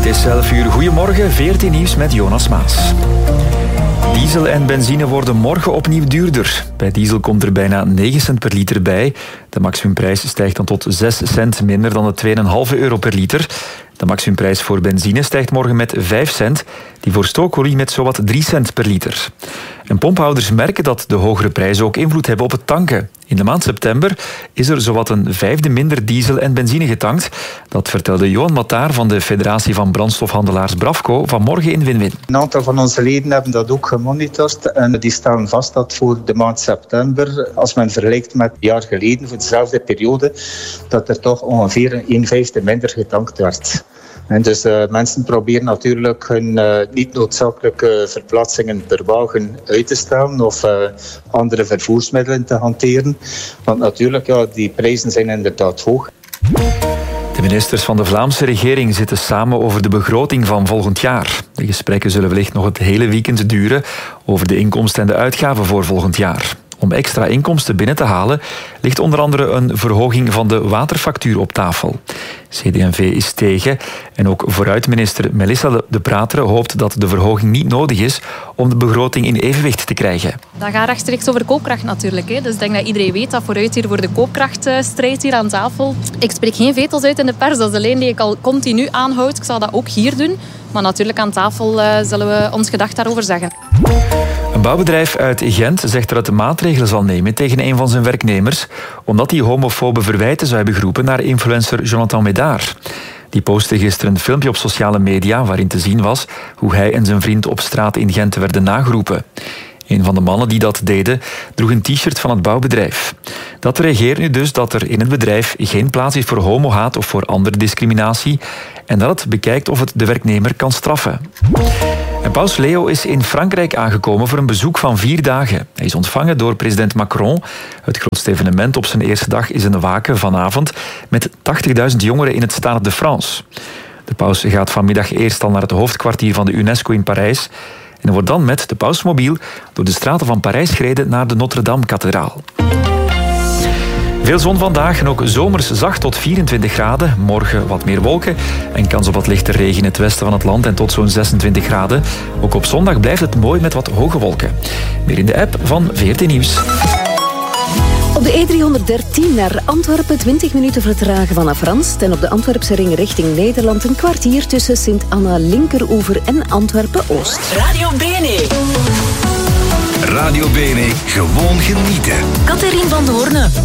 Het is 11 uur. Goedemorgen, 14 nieuws met Jonas Maas. Diesel en benzine worden morgen opnieuw duurder. Bij diesel komt er bijna 9 cent per liter bij. De maximumprijs stijgt dan tot 6 cent, minder dan de 2,5 euro per liter. De maximumprijs voor benzine stijgt morgen met 5 cent. Die voor stookolie met zowat 3 cent per liter. En pomphouders merken dat de hogere prijzen ook invloed hebben op het tanken. In de maand september is er zowat een vijfde minder diesel en benzine getankt. Dat vertelde Johan Mataar van de Federatie van Brandstofhandelaars Brafco vanmorgen in Win-Win. Een aantal van onze leden hebben dat ook gemonitord en die stellen vast dat voor de maand september, als men vergelijkt met een jaar geleden voor dezelfde periode, dat er toch ongeveer 1/5 minder getankt werd. En dus mensen proberen natuurlijk hun niet noodzakelijke verplaatsingen per wagen uit te stellen of andere vervoersmiddelen te hanteren. Want natuurlijk, ja, die prijzen zijn inderdaad hoog. De ministers van de Vlaamse regering zitten samen over de begroting van volgend jaar. De gesprekken zullen wellicht nog het hele weekend duren over de inkomsten en de uitgaven voor volgend jaar. Om extra inkomsten binnen te halen ligt onder andere een verhoging van de waterfactuur op tafel. CD&V is tegen en ook vooruitminister Melissa De Prateren hoopt dat de verhoging niet nodig is om de begroting in evenwicht te krijgen. Dat gaat rechtstreeks over koopkracht natuurlijk. Hè. Dus ik denk dat iedereen weet dat vooruit hier voor de koopkracht strijdt hier aan tafel. Ik spreek geen vetels uit in de pers, dat is de lijn die ik al continu aanhoud. Ik zal dat ook hier doen. Maar natuurlijk aan tafel zullen we ons gedacht daarover zeggen. Een bouwbedrijf uit Gent zegt dat het maatregelen zal nemen tegen een van zijn werknemers, omdat hij homofobe verwijten zou hebben geroepen naar influencer Jonathan Médard. Die postte gisteren een filmpje op sociale media waarin te zien was hoe hij en zijn vriend op straat in Gent werden nageroepen. Een van de mannen die dat deden droeg een t-shirt van het bouwbedrijf. Dat reageert nu dus dat er in het bedrijf geen plaats is voor homohaat of voor andere discriminatie en dat het bekijkt of het de werknemer kan straffen. En paus Leo is in Frankrijk aangekomen voor een bezoek van 4 dagen. Hij is ontvangen door president Macron. Het grootste evenement op zijn eerste dag is een waken vanavond met 80.000 jongeren in het Stade de France. De paus gaat vanmiddag eerst al naar het hoofdkwartier van de UNESCO in Parijs en wordt dan met de pausmobiel door de straten van Parijs gereden naar de Notre-Dame-kathedraal. Veel zon vandaag en ook zomers zacht tot 24 graden. Morgen wat meer wolken en kans op wat lichte regen in het westen van het land en tot zo'n 26 graden. Ook op zondag blijft het mooi met wat hoge wolken. Meer in de app van VRT Nieuws. Op de E313 naar Antwerpen 20 minuten vertragen vanaf Ranst en op de Antwerpse ring richting Nederland een kwartier tussen Sint-Anna Linkeroever en Antwerpen-Oost. Radio BNE. Radio BNE, gewoon genieten. Catherine van Doorne.